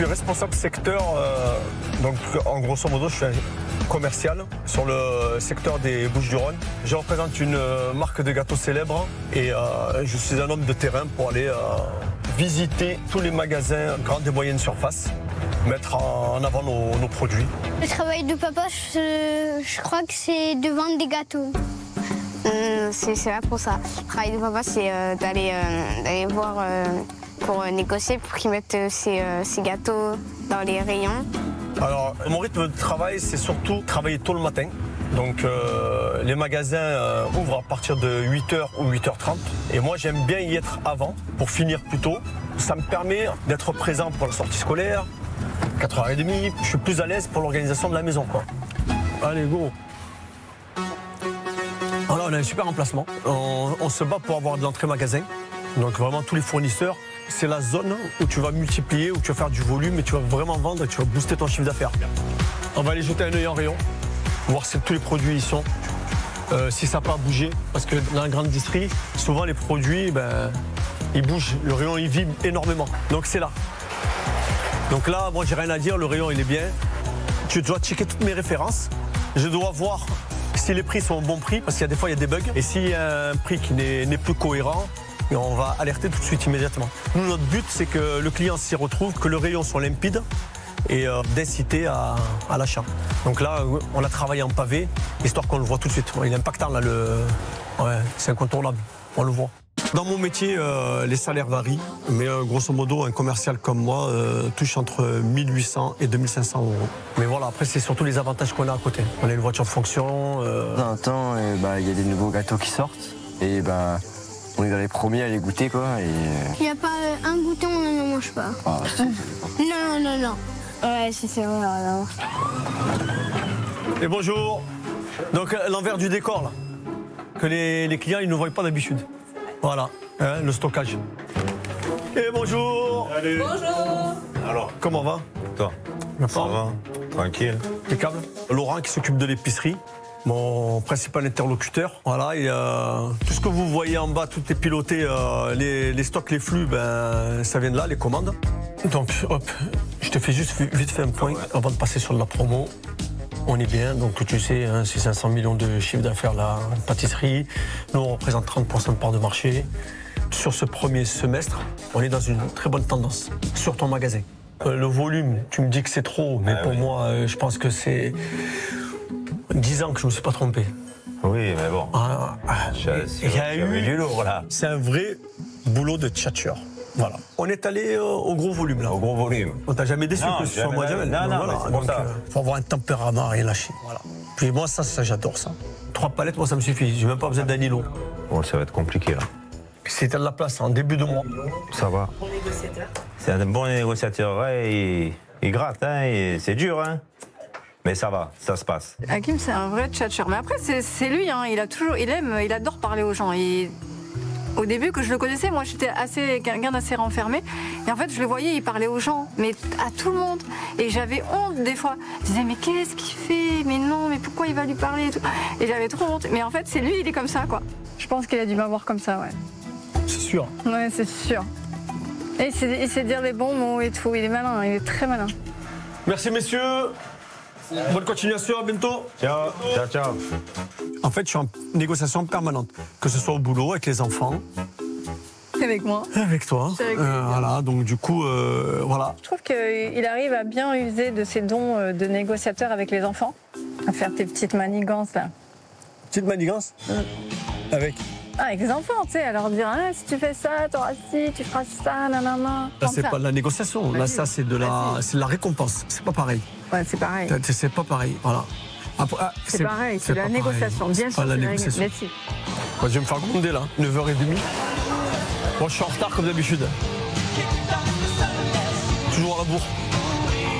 suis responsable secteur, donc en grosso modo je suis un commercial sur le secteur des Bouches-du-Rhône. Je représente une marque de gâteaux célèbre et je suis un homme de terrain pour aller visiter tous les magasins grande et moyenne surface, mettre en avant nos produits. Le travail de papa, je crois que c'est de vendre des gâteaux. C'est là pour ça. Le travail de papa, c'est d'aller voir pour négocier, pour qu'ils mettent ces gâteaux dans les rayons. Alors, mon rythme de travail, c'est surtout travailler tôt le matin. Donc, les magasins ouvrent à partir de 8h ou 8h30. Et moi, j'aime bien y être avant pour finir plus tôt. Ça me permet d'être présent pour la sortie scolaire, 4h30. Je suis plus à l'aise pour l'organisation de la maison, quoi. Allez, go! Alors, on a un super emplacement. On se bat pour avoir de l'entrée magasin. Donc, vraiment, tous les fournisseurs. C'est la zone où tu vas multiplier, où tu vas faire du volume et tu vas vraiment vendre et tu vas booster ton chiffre d'affaires. On va aller jeter un œil en rayon, voir si tous les produits y sont, si ça n'a pas bougé. Parce que dans la grande distrie, souvent les produits, ils bougent. Le rayon, il vibre énormément. Donc c'est là. Donc là, moi, j'ai rien à dire. Le rayon, il est bien. Tu dois checker toutes mes références. Je dois voir si les prix sont au bon prix, parce qu'il y a des fois, il y a des bugs. Et s'il y a un prix qui n'est plus cohérent, et on va alerter tout de suite immédiatement. Nous, notre but, c'est que le client s'y retrouve, que le rayon soit limpide et d'inciter à l'achat. Donc là, on a travaillé en pavé, histoire qu'on le voit tout de suite. Il est impactant là, c'est incontournable, on le voit. Dans mon métier, les salaires varient, mais grosso modo, un commercial comme moi touche entre 1800 et 2500 euros. Mais voilà, après, c'est surtout les avantages qu'on a à côté. On a une voiture de fonction. Dans un temps, il y a des nouveaux gâteaux qui sortent et on est dans les premiers à les goûter, quoi. Il n'y a pas un goûter, on ne mange pas. Ah, Non. Ouais, si c'est vrai, alors. Et bonjour. Donc l'envers du décor là, que les clients ils ne voient pas d'habitude. Voilà, le stockage. Et bonjour. Salut. Bonjour. Alors, comment va? Toi, ça va? Tranquille. Impeccable. Laurent qui s'occupe de l'épicerie, mon principal interlocuteur. Voilà, et tout ce que vous voyez en bas, tout est piloté, les stocks, les flux, ça vient de là, les commandes. Donc, hop, je te fais juste vite fait un point avant de passer sur la promo. On est bien, donc tu sais, c'est 500 millions de chiffre d'affaires la pâtisserie. Nous, on représente 30% de part de marché. Sur ce premier semestre, on est dans une très bonne tendance sur ton magasin. Le volume, tu me dis que c'est trop, mais pour moi, je pense que c'est 10 ans que je ne me suis pas trompé. Oui, mais bon. Il y a eu du lourd là. C'est un vrai boulot de tchatcheur. Voilà. On est allé au gros volume là. Au gros volume. On t'a jamais déçu que ce soit moi jamais. Non, voilà. c'est pour ça. Faut avoir un tempérament à rien lâcher. Voilà. Puis moi ça j'adore ça. 3 palettes, moi ça me suffit. J'ai même pas besoin d'un nylon. Bon, ça va être compliqué là. Si t'as de la place en début de mois. Ça va. Bon négociateur. C'est un bon négociateur, ouais, il gratte, hein, c'est dur, hein. Mais ça va, ça se passe. Hakim, c'est un vrai tchatcheur. Mais après, c'est lui, hein, il adore parler aux gens. Au début que je le connaissais, moi j'étais quelqu'un d'assez renfermé. Et en fait, je le voyais, il parlait aux gens, mais à tout le monde. Et j'avais honte des fois. Je disais, mais qu'est-ce qu'il fait? Mais non, mais pourquoi il va lui parler et tout. Et j'avais trop honte. Mais en fait, c'est lui, il est comme ça, quoi. Je pense qu'il a dû m'avoir comme ça, ouais. C'est sûr. Ouais, c'est sûr. Et il sait dire les bons mots et tout. Il est malin, il est très malin. Merci messieurs. Bonne continuation, à bientôt. Ciao, ciao, ciao. En fait, je suis en négociation permanente, que ce soit au boulot, avec les enfants. Avec moi. Avec toi. C'est avec lui. Voilà, donc du coup, voilà. Je trouve qu'il arrive à bien user de ses dons de négociateur avec les enfants, à faire tes petites manigances là. Petite manigance avec. Ah, avec les enfants, tu sais, à leur dire si tu fais ça, t'auras ci, tu feras ça, nanana. Là, c'est pas de la négociation. Là, ça, c'est de la récompense. C'est pas pareil. Ouais, c'est pareil. C'est pas pareil. Voilà. Après, C'est pareil, c'est la négociation. Bien sûr, pas la c'est négociation. Mais si. Moi, je vais me faire gronder là, 9h30. Moi, je suis en retard comme d'habitude. Toujours à la bourre.